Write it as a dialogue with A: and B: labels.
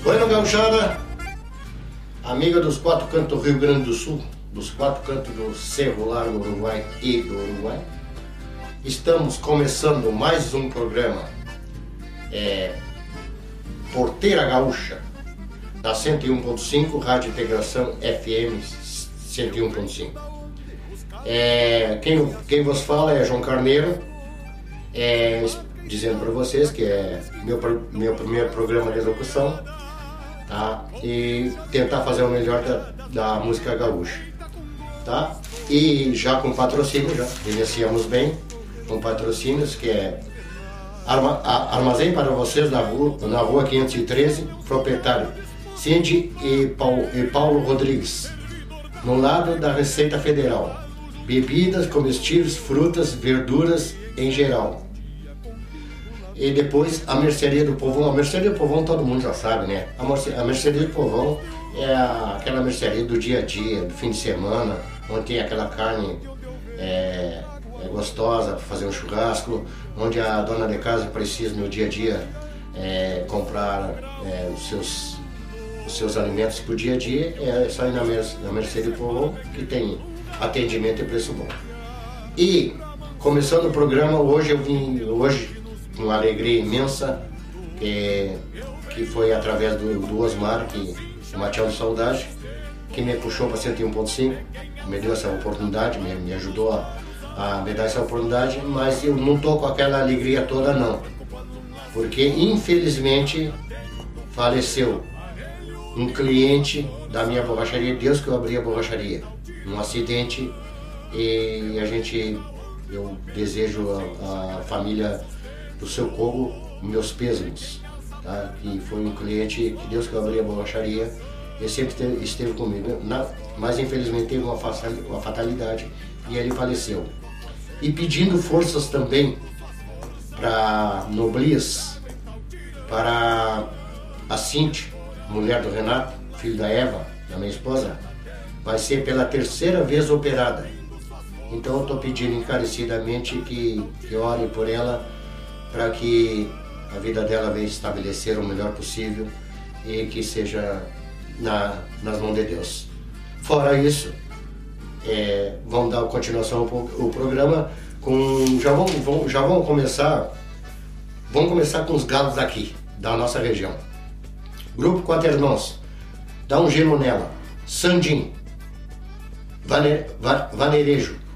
A: Bueno, gauchada, amiga dos quatro cantos do Rio Grande do Sul, dos quatro cantos do Cerro Largo Uruguai e do Uruguai, estamos começando mais um programa Porteira Gaúcha, na 101.5, Rádio Integração FM 101.5. Quem vos fala é João Carneiro, dizendo para vocês que é meu primeiro programa de locução, tá? E tentar fazer o melhor da música gaúcha, tá? E já com patrocínio, já iniciamos bem com patrocínios, que é armazém para vocês na rua 513, proprietário Cindy e Paulo Rodrigues, no lado da Receita Federal. Bebidas, comestíveis, frutas, verduras em geral. E depois a Mercearia do Povão. A Mercearia do Povão todo mundo já sabe, né? A Mercearia do Povão é aquela mercearia do dia a dia, do fim de semana, onde tem aquela carne gostosa para fazer um churrasco, onde a dona de casa precisa no dia a dia comprar os seus alimentos para o dia a dia. É só ir na Mercearia do Povão, que tem atendimento e preço bom. E começando o programa, hoje eu vim com uma alegria imensa, que foi através do Osmar, o Matião de Saudade, que me puxou para 101.5, me deu essa oportunidade, me ajudou a me dar essa oportunidade, mas eu não estou com aquela alegria toda não, porque infelizmente faleceu um cliente da minha borracharia, Deus que eu abri a borracharia, num acidente, e eu desejo a família do seu Kogo meus pêsames, tá? Que foi um cliente que Deus que eu abri a borracharia, ele sempre esteve comigo, mas infelizmente teve uma fatalidade e ele faleceu. E pedindo forças também para Noblias, para a Cintia, mulher do Renato, filho da Eva, da minha esposa, vai ser pela terceira vez operada. Então eu estou pedindo encarecidamente que ore por ela, para que a vida dela venha estabelecer o melhor possível e que seja nas mãos de Deus. Fora isso, vamos dar continuação ao programa já vamos começar com os galos daqui, da nossa região. Grupo Quatro Irmãos, dá um gelo nela, Sandim, Vaneirejo,